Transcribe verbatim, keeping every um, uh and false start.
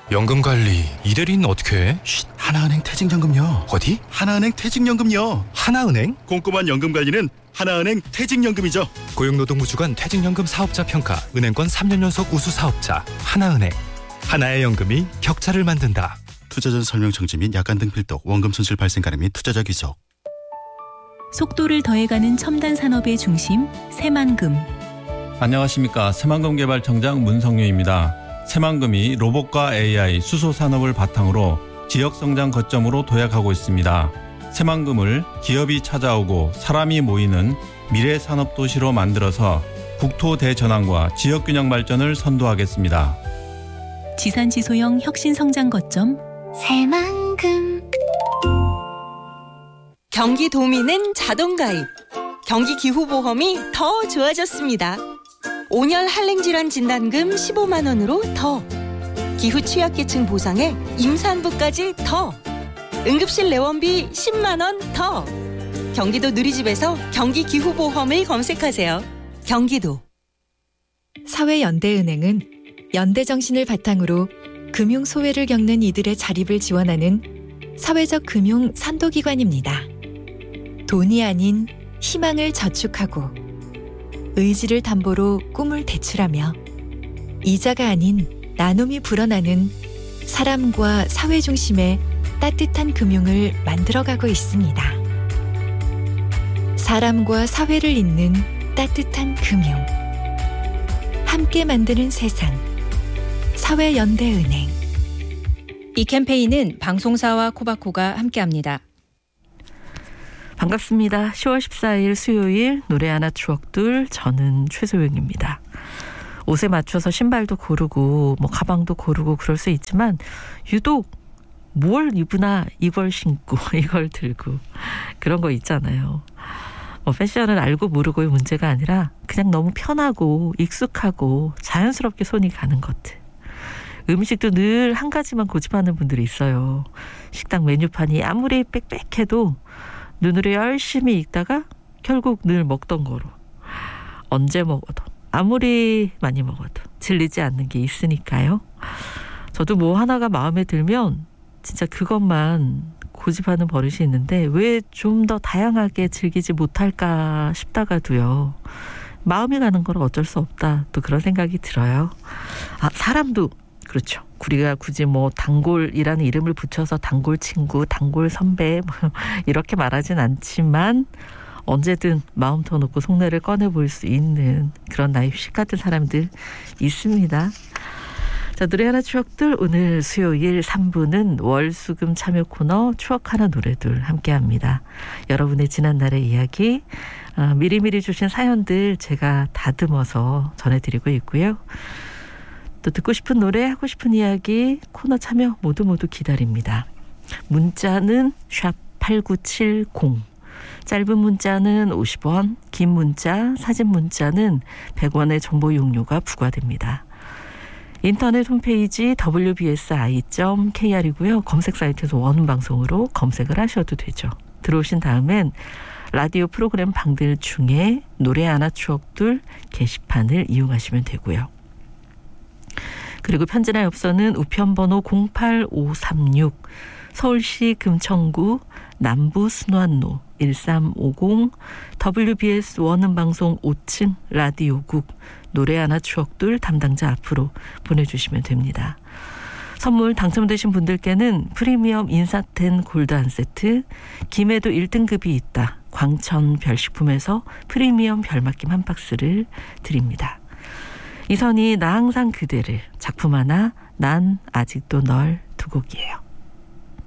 연금관리 이 대리는 어떻게 해? 쉿, 하나은행 퇴직연금요. 어디? 하나은행 퇴직연금요. 하나은행? 꼼꼼한 연금관리는 하나은행 퇴직연금이죠. 고용노동부 주관 퇴직연금 사업자 평가 은행권 삼 년 연속 우수 사업자 하나은행. 하나의 연금이 격차를 만든다. 투자 전 설명 정지 및 약관 등 필독, 원금 손실 발생 가능 및 투자자 귀속. 속도를 더해가는 첨단 산업의 중심 새만금. 안녕하십니까. 새만금개발청장 문성유입니다. 새만금이 로봇과 에이아이, 수소 산업을 바탕으로 지역 성장 거점으로 도약하고 있습니다. 새만금을 기업이 찾아오고 사람이 모이는 미래 산업 도시로 만들어서 국토 대전환과 지역 균형 발전을 선도하겠습니다. 지산지소형 혁신 성장 거점 새만금. 경기도민은 자동가입. 경기기후보험이 더 좋아졌습니다. 온열 한랭질환 진단금 십오만 원으로 더. 기후 취약계층 보상에 임산부까지 더. 응급실 내원비 십만 원 더. 경기도 누리집에서 경기기후보험을 검색하세요. 경기도. 사회연대은행은 연대정신을 바탕으로 금융소외를 겪는 이들의 자립을 지원하는 사회적 금융 선도기관입니다. 돈이 아닌 희망을 저축하고 의지를 담보로 꿈을 대출하며 이자가 아닌 나눔이 불어나는 사람과 사회 중심의 따뜻한 금융을 만들어가고 있습니다. 사람과 사회를 잇는 따뜻한 금융. 함께 만드는 세상. 사회연대은행. 이 캠페인은 방송사와 코바코가 함께합니다. 반갑습니다. 시월 십사일 수요일 노래 하나 추억들, 저는 최소영입니다. 옷에 맞춰서 신발도 고르고 뭐 가방도 고르고 그럴 수 있지만 유독 뭘 입으나 이걸 신고 이걸 들고 그런 거 있잖아요. 뭐 패션을 알고 모르고의 문제가 아니라 그냥 너무 편하고 익숙하고 자연스럽게 손이 가는 것들. 음식도 늘 한 가지만 고집하는 분들이 있어요. 식당 메뉴판이 아무리 빽빽해도 눈으로 열심히 읽다가 결국 늘 먹던 거로. 언제 먹어도 아무리 많이 먹어도 질리지 않는 게 있으니까요. 저도 뭐 하나가 마음에 들면 진짜 그것만 고집하는 버릇이 있는데 왜 좀 더 다양하게 즐기지 못할까 싶다가도요. 마음이 가는 건 어쩔 수 없다. 또 그런 생각이 들어요. 아, 사람도 그렇죠. 우리가 굳이 뭐 단골이라는 이름을 붙여서 단골 친구, 단골 선배 뭐 이렇게 말하진 않지만 언제든 마음 터놓고 속내를 꺼내볼 수 있는 그런 나이식 같은 사람들 있습니다. 자, 노래 하나 추억들, 오늘 수요일 삼 부는 월수금 참여 코너 추억하나 노래들 함께합니다. 여러분의 지난날의 이야기, 어, 미리미리 주신 사연들 제가 다듬어서 전해드리고 있고요. 또 듣고 싶은 노래, 하고 싶은 이야기, 코너 참여 모두 모두 기다립니다. 문자는 샵 팔구칠공, 짧은 문자는 오십 원, 긴 문자, 사진 문자는 백 원의 정보 용료가 부과됩니다. 인터넷 홈페이지 더블유 비 에스 아이 닷 케이알이고요. 검색 사이트에서 원음 방송으로 검색을 하셔도 되죠. 들어오신 다음엔 라디오 프로그램 방들 중에 노래 하나 추억들 게시판을 이용하시면 되고요. 그리고 편지나 엽서는 우편번호 공팔오삼육, 서울시 금천구 남부순환로 일삼오공, 더블유 비 에스 원음방송 오 층 라디오국 노래 하나 추억들 담당자 앞으로 보내주시면 됩니다. 선물 당첨되신 분들께는 프리미엄 인사텐 골드 한 세트, 김해도 일 등급이 있다 광천 별식품에서 프리미엄 별맛김 한 박스를 드립니다. 이선희 나 항상 그대를, 작품 하나 난 아직도 널 두 곡이에요.